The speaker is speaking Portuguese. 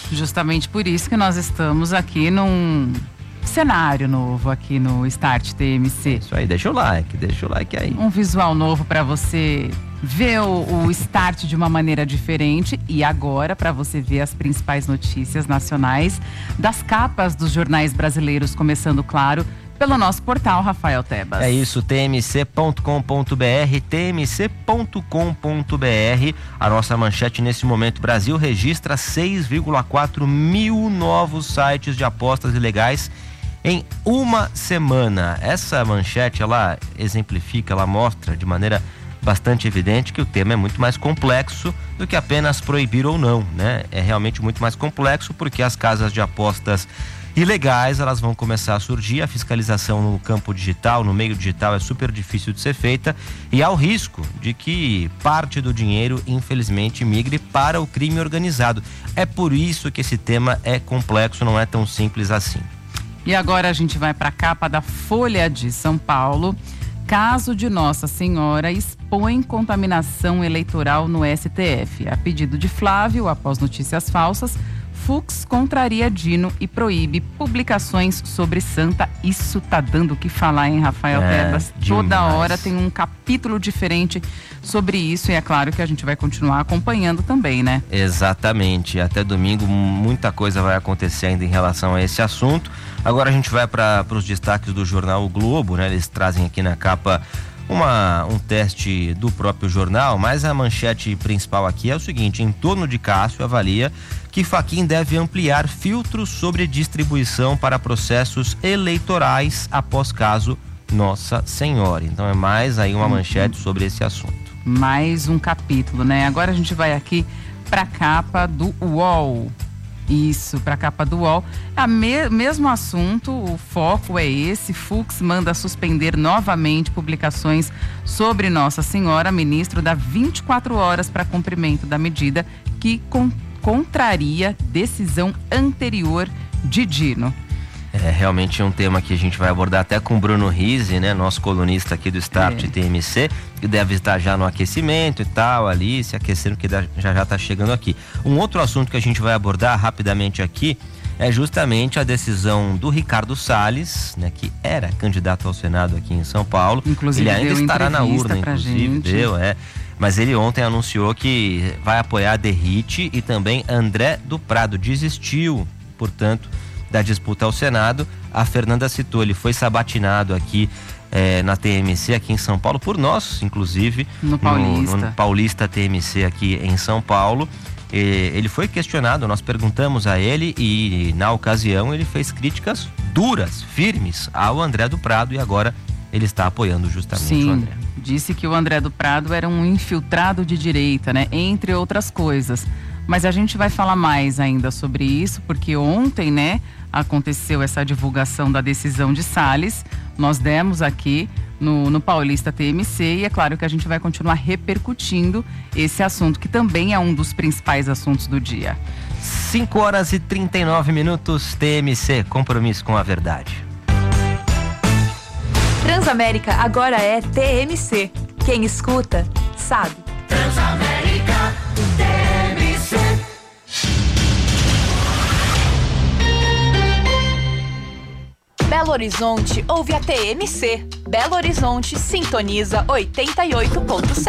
Justamente por isso que nós estamos aqui num cenário novo aqui no Start TMC. Isso aí, deixa o like aí. Um visual novo para você ver o Start de uma maneira diferente e agora para você ver as principais notícias nacionais das capas dos jornais brasileiros, começando, claro, pelo nosso portal, Rafael Tebas. É isso, tmc.com.br, tmc.com.br. A nossa manchete nesse momento: Brasil registra 6,4 mil novos sites de apostas ilegais em uma semana. Essa manchete, ela exemplifica, ela mostra de maneira bastante evidente que o tema é muito mais complexo do que apenas proibir ou não, né? É realmente muito mais complexo porque as casas de apostas ilegais, elas vão começar a surgir. A fiscalização no campo digital, no meio digital, é super difícil de ser feita e há o risco de que parte do dinheiro, infelizmente, migre para o crime organizado. É por isso que esse tema é complexo, não é tão simples assim. E agora a gente vai para a capa da Folha de São Paulo. Caso de Nossa Senhora expõe contaminação eleitoral no STF. A pedido de Flávio, após notícias falsas, Fux contraria Dino e proíbe publicações sobre Santa. Isso tá dando o que falar, hein, Rafael Tebas? Toda hora tem um capítulo diferente sobre isso e é claro que a gente vai continuar acompanhando também, né? Exatamente. Até domingo muita coisa vai acontecer ainda em relação a esse assunto. Agora a gente vai para os destaques do jornal O Globo, né? Eles trazem aqui na capa um teste do próprio jornal, mas a manchete principal aqui é o seguinte: em torno de Cássio avalia que Fachin deve ampliar filtros sobre distribuição para processos eleitorais após caso Nossa Senhora. Então é mais aí uma manchete sobre esse assunto. Mais um capítulo, né? Agora a gente vai aqui para a capa do UOL. Isso, para a capa do UOL. Mesmo assunto, o foco é esse. Fux manda suspender novamente publicações sobre Nossa Senhora. Ministro dá 24 horas para cumprimento da medida que contraria decisão anterior de Dino. É realmente um tema que a gente vai abordar até com o Bruno Rizzi, né? Nosso colunista aqui do Start TMC, que deve estar já no aquecimento e tal, ali, se aquecendo, que já está chegando aqui. Um outro assunto que a gente vai abordar rapidamente aqui é justamente a decisão do Ricardo Salles, né? Que era candidato ao Senado aqui em São Paulo. Inclusive, ele ainda estará na urna, inclusive, mas ele ontem anunciou que vai apoiar a Derrite e também André do Prado. Desistiu, portanto, da disputa ao Senado. A Fernanda citou, ele foi sabatinado aqui na TMC aqui em São Paulo, por nós, inclusive, no Paulista TMC aqui em São Paulo. Ele foi questionado, nós perguntamos a ele e na ocasião ele fez críticas duras, firmes ao André do Prado e agora ele está apoiando justamente o André. Disse que o André do Prado era um infiltrado de direita, né? Entre outras coisas. Mas a gente vai falar mais ainda sobre isso, porque ontem, né, aconteceu essa divulgação da decisão de Salles. Nós demos aqui no Paulista TMC e é claro que a gente vai continuar repercutindo esse assunto, que também é um dos principais assuntos do dia. 5h39, TMC, compromisso com a verdade. Transamérica agora é TMC. Quem escuta, sabe. Transamérica, TMC. Belo Horizonte ouve a TMC. Belo Horizonte sintoniza 88.7.